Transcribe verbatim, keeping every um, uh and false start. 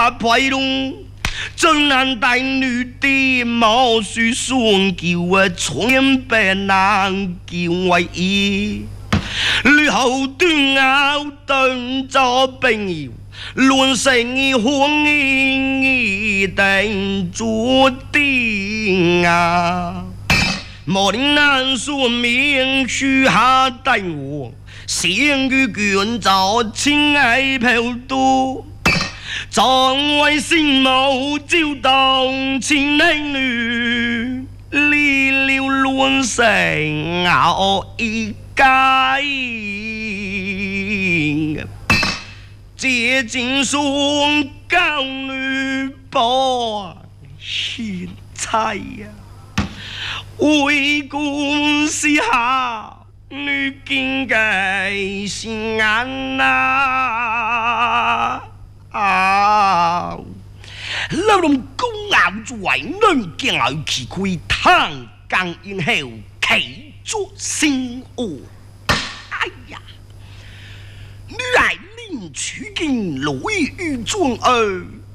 派龙，真男带女的毛须双叫啊，穿白难叫为衣。吕后端拗顿咗朋友，乱成欢意定注定啊！莫令难说明许下等我，先于卷造亲爱票多。张为心谋照当亲男女，离了乱成拗一该。借尽双高女报现在呀，为官是下女见计心安呐。啊！老龙公咬住为女见后气亏，唐江以后企作心恶。哎呀！女爱令取经，路遇尊儿，